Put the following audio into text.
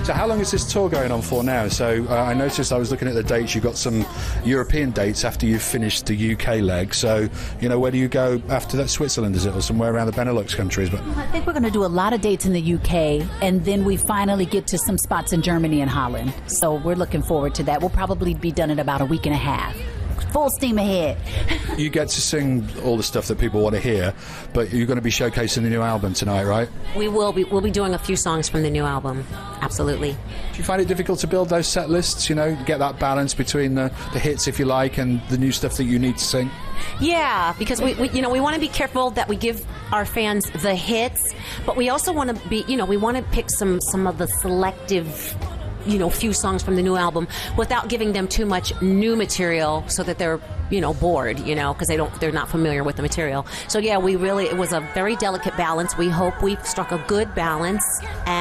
So how long is this tour going on for now? So I noticed I was looking at the dates. You've got some European dates after you've finished the UK leg. So, you know, where do you go after that? Switzerland, is it? Or somewhere around the Benelux countries? But I think we're going to do a lot of dates in the UK, and then we finally get to some spots in Germany and Holland. So we're looking forward to that. We'll probably be done in about a week and a half. Full steam ahead. You get to sing all the stuff that people want to hear, but you're going to be showcasing the new album tonight, right? We will be. We'll be doing a few songs from the new album. Absolutely. Do you find it difficult to build those set lists, you know, get that balance between the hits, if you like, and the new stuff that you need to sing? Yeah, because we want to be careful that we give our fans the hits, but we also want to be, we want to pick some of the selective, few songs from the new album without giving them too much new material so that they're, bored, because they're not familiar with the material. So yeah, it was a very delicate balance. We hope we've struck a good balance.